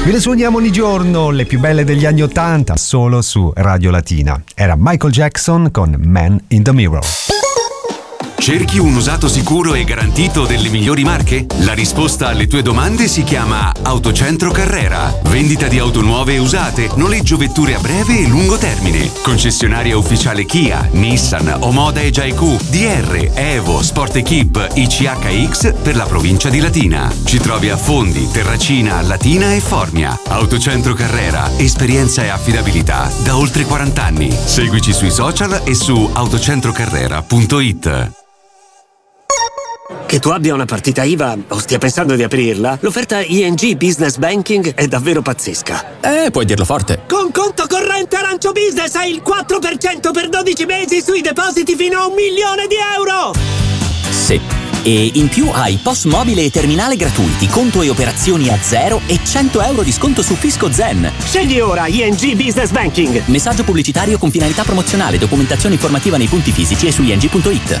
Ve le suoniamo ogni giorno, le più belle degli anni '80, solo su Radio Latina. Era Michael Jackson con Man in the Mirror. Cerchi un usato sicuro e garantito delle migliori marche? La risposta alle tue domande si chiama Autocentro Carrera. Vendita di auto nuove e usate, noleggio vetture a breve e lungo termine. Concessionaria ufficiale Kia, Nissan, Omoda e Jaiku, DR, Evo, Sport Equip, ICHX per la provincia di Latina. Ci trovi a Fondi, Terracina, Latina e Formia. Autocentro Carrera, esperienza e affidabilità da oltre 40 anni. Seguici sui social e su autocentrocarrera.it. Che tu abbia una partita IVA o stia pensando di aprirla, l'offerta ING Business Banking è davvero pazzesca. Puoi dirlo forte. Con conto corrente Arancio Business hai il 4% per 12 mesi sui depositi fino a €1 milione. Sì. E in più hai POS mobile e terminale gratuiti, conto e operazioni a zero e €100 di sconto su Fisco Zen. Scegli ora ING Business Banking. Messaggio pubblicitario con finalità promozionale, documentazione informativa nei punti fisici e su ing.it.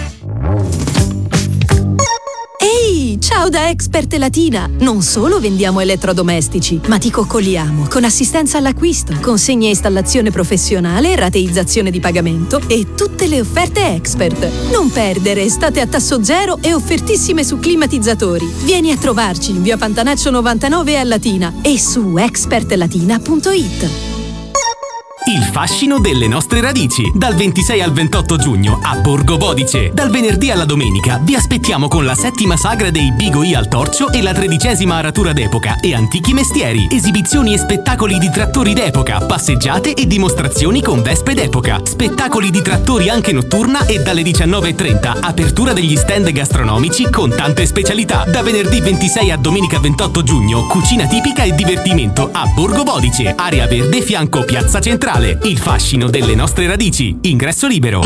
Ehi, ciao da Expert Latina! Non solo vendiamo elettrodomestici, ma ti coccoliamo con assistenza all'acquisto, consegne e installazione professionale, rateizzazione di pagamento e tutte le offerte Expert. Non perdere estate a tasso zero e offertissime su climatizzatori. Vieni a trovarci in via Pantanaccio 99 a Latina e su expertlatina.it. Il fascino delle nostre radici. Dal 26 al 28 giugno a Borgo Bodice. Dal venerdì alla domenica vi aspettiamo con la 7ª sagra dei Bigoi al torcio e la 13ª aratura d'epoca e antichi mestieri. Esibizioni e spettacoli di trattori d'epoca, passeggiate e dimostrazioni con vespe d'epoca. Spettacoli di trattori anche notturna e dalle 19:30 apertura degli stand gastronomici con tante specialità. Da venerdì 26 a domenica 28 giugno cucina tipica e divertimento a Borgo Bodice, area verde fianco Piazza Centrale. Il fascino delle nostre radici. Ingresso libero.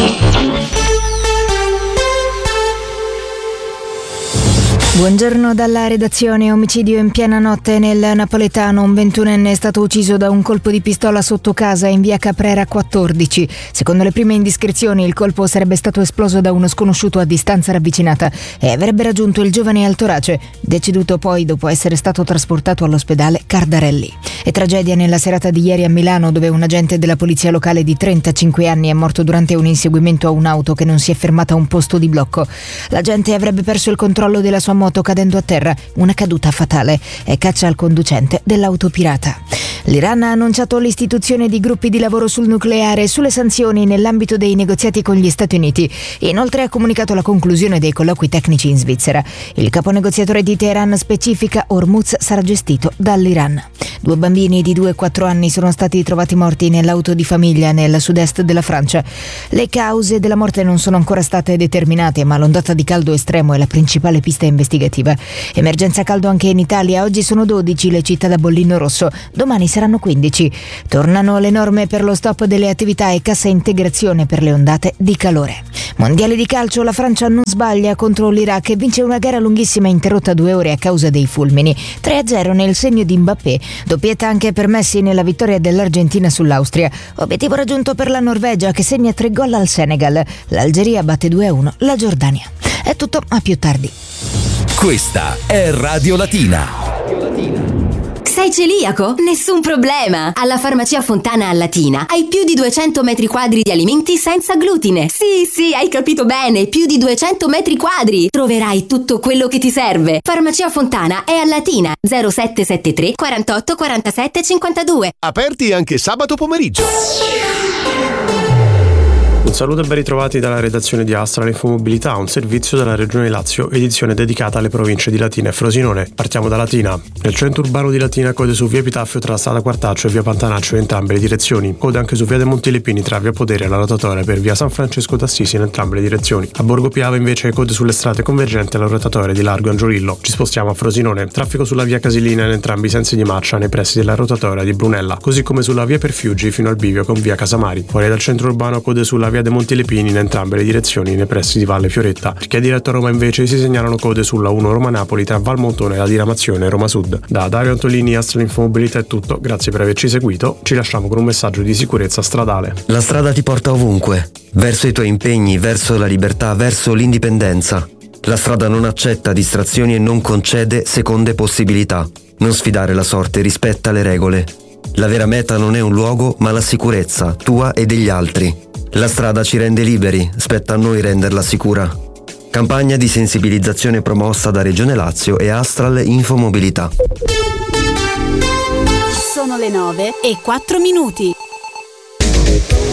Buongiorno dalla redazione. Omicidio in piena notte nel napoletano. Un 21enne è stato ucciso da un colpo di pistola sotto casa in via Caprera 14. Secondo le prime indiscrezioni il colpo sarebbe stato esploso da uno sconosciuto a distanza ravvicinata e avrebbe raggiunto il giovane al torace, deceduto poi dopo essere stato trasportato all'ospedale Cardarelli. E tragedia nella serata di ieri a Milano, dove un agente della polizia locale di 35 anni è morto durante un inseguimento a un'auto che non si è fermata a un posto di blocco. L'agente avrebbe perso il controllo della sua moto cadendo a terra, una caduta fatale, e caccia al conducente dell'auto pirata. L'Iran ha annunciato l'istituzione di gruppi di lavoro sul nucleare e sulle sanzioni nell'ambito dei negoziati con gli Stati Uniti. Inoltre ha comunicato la conclusione dei colloqui tecnici in Svizzera. Il caponegoziatore di Teheran specifica Hormuz sarà gestito dall'Iran. 2 bambini di 2 e 4 anni sono stati trovati morti nell'auto di famiglia nel sud-est della Francia. Le cause della morte non sono ancora state determinate, ma l'ondata di caldo estremo è la principale pista investigativa. Emergenza caldo anche in Italia. Oggi sono 12 le città da bollino rosso, domani saranno 15. Tornano le norme per lo stop delle attività e cassa integrazione per le ondate di calore. Mondiale di calcio, la Francia non sbaglia contro l'Iraq e vince una gara lunghissima interrotta 2 ore a causa dei fulmini. 3-0 nel segno di Mbappé. Doppietta anche per Messi nella vittoria dell'Argentina sull'Austria. Obiettivo raggiunto per la Norvegia, che segna 3 gol al Senegal. L'Algeria batte 2-1 la Giordania. È tutto, a più tardi. Questa è Radio Latina. Sei celiaco? Nessun problema! Alla Farmacia Fontana a Latina hai più di 200 metri quadri di alimenti senza glutine. Sì, hai capito bene, più di 200 metri quadri! Troverai tutto quello che ti serve. Farmacia Fontana è a Latina, 0773 48 47 52. Aperti anche sabato pomeriggio. Un saluto e ben ritrovati dalla redazione di Astra Infomobilità, un servizio della Regione Lazio, edizione dedicata alle province di Latina e Frosinone. Partiamo da Latina. Nel centro urbano di Latina code su via Epitaffio tra la strada Quartaccio e via Pantanaccio in entrambe le direzioni. Code anche su via dei Monti Lepini tra via Podere e la rotatoria per via San Francesco d'Assisi in entrambe le direzioni. A Borgo Piave invece code sulle strade convergenti alla rotatoria di Largo Angiorillo. Ci spostiamo a Frosinone. Traffico sulla via Casilina in entrambi i sensi di marcia nei pressi della rotatoria di Brunella, così come sulla via Perfiuggi fino al bivio con via Casamari. Fuori dal centro urbano code sulla via dei Monti Lepini in entrambe le direzioni nei pressi di Valle Fioretta. Per chi è diretto a Roma invece si segnalano code sulla 1 Roma Napoli tra Valmontone e la diramazione Roma Sud. Da Dario Antolini, Astra Infomobilità è tutto, grazie per averci seguito, ci lasciamo con un messaggio di sicurezza stradale. La strada ti porta ovunque, verso i tuoi impegni, verso la libertà, verso l'indipendenza. La strada non accetta distrazioni e non concede seconde possibilità. Non sfidare la sorte, rispetta le regole. La vera meta non è un luogo, ma la sicurezza, tua e degli altri. La strada ci rende liberi, spetta a noi renderla sicura. Campagna di sensibilizzazione promossa da Regione Lazio e Astral Infomobilità. Sono le 9:04.